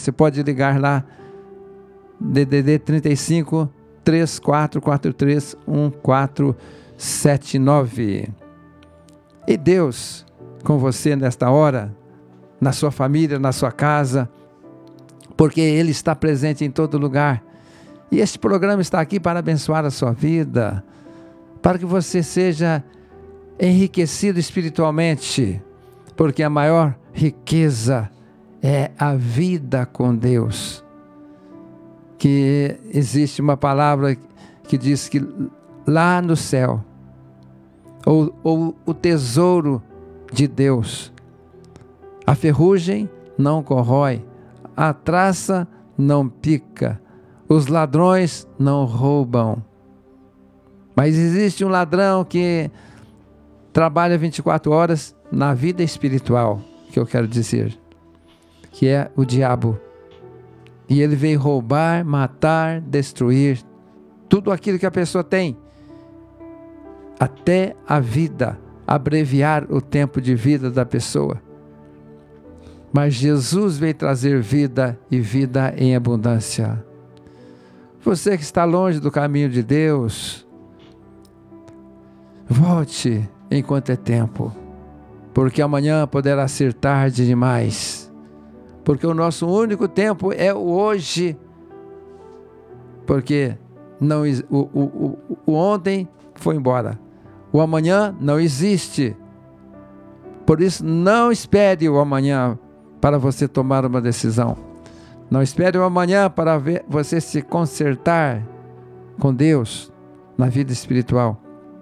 Você pode ligar lá, DDD 35 3443 1479. E Deus com você nesta hora, na sua família, na sua casa, porque Ele está presente em todo lugar. E este programa está aqui para abençoar a sua vida, para que você seja enriquecido espiritualmente, porque a maior riqueza é a vida com Deus. Que existe uma palavra que diz que lá no céu, ou o tesouro de Deus, a ferrugem não corrói, a traça não pica, os ladrões não roubam. Mas existe um ladrão que trabalha 24 horas na vida espiritual, que eu quero dizer, que é o diabo. E ele veio roubar, matar, destruir tudo aquilo que a pessoa tem, até a vida, abreviar o tempo de vida da pessoa. Mas Jesus veio trazer vida e vida em abundância. Você que está longe do caminho de Deus, volte enquanto é tempo, porque amanhã poderá ser tarde demais, porque o nosso único tempo é o hoje, porque não, o ontem foi embora, o amanhã não existe. Por isso, não espere o amanhã para você tomar uma decisão. Não espere o amanhã para você se consertar com Deus na vida espiritual.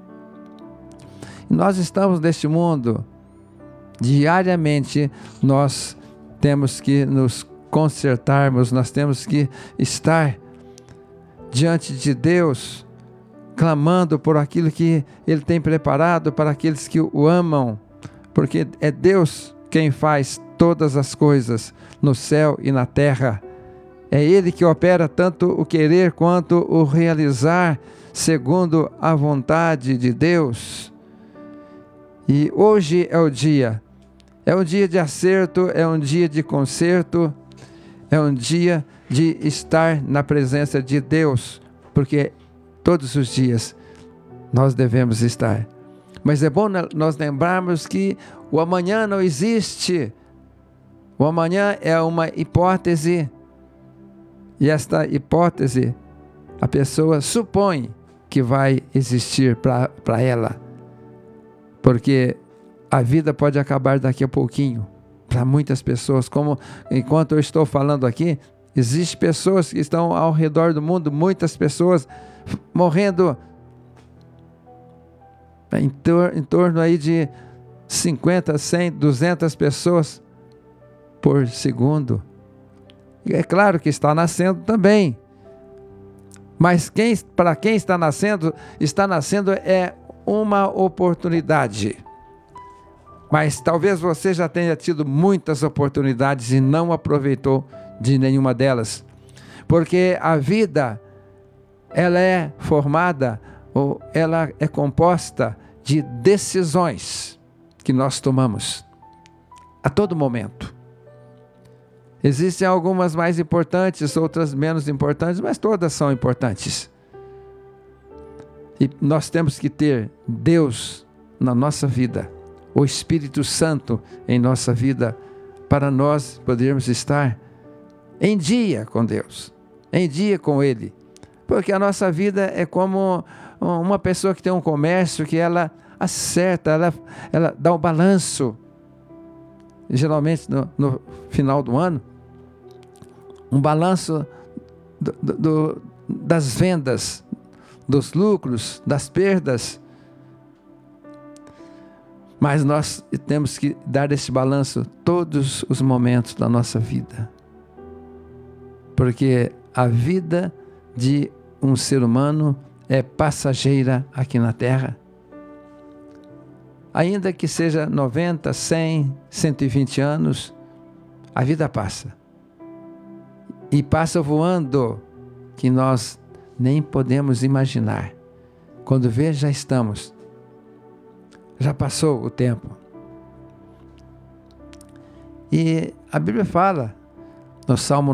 Nós estamos neste mundo, diariamente nós temos que nos consertarmos, nós temos que estar diante de Deus, clamando por aquilo que Ele tem preparado para aqueles que o amam, porque é Deus quem faz todas as coisas no céu e na terra. É Ele que opera tanto o querer quanto o realizar segundo a vontade de Deus. E hoje é um dia de acerto, é um dia de conserto, é um dia de estar na presença de Deus, porque todos os dias nós devemos estar. Mas é bom nós lembrarmos que o amanhã não existe. O amanhã é uma hipótese, e esta hipótese a pessoa supõe que vai existir para ela, porque a vida pode acabar daqui a pouquinho, para muitas pessoas, como enquanto eu estou falando aqui, existem pessoas que estão ao redor do mundo, muitas pessoas morrendo em torno aí de 50, 100, 200 pessoas por segundo. E é claro que está nascendo também, mas para quem está nascendo é uma oportunidade. Mas talvez você já tenha tido muitas oportunidades e não aproveitou de nenhuma delas, porque a vida, ela é formada, ou ela é composta de decisões que nós tomamos a todo momento. Existem algumas mais importantes, outras menos importantes, mas todas são importantes. E nós temos que ter Deus na nossa vida, o Espírito Santo em nossa vida, para nós podermos estar em dia com Deus, em dia com Ele. Porque a nossa vida é como uma pessoa que tem um comércio, que ela acerta, ela dá um balanço, geralmente no final do ano, um balanço das vendas, dos lucros, das perdas. Mas nós temos que dar esse balanço todos os momentos da nossa vida, porque a vida de um ser humano é passageira aqui na terra. Ainda que seja 90, 100, 120 anos, a vida passa. E passa voando, que nós nem podemos imaginar. Quando vê, já passou o tempo. E a Bíblia fala, no Salmo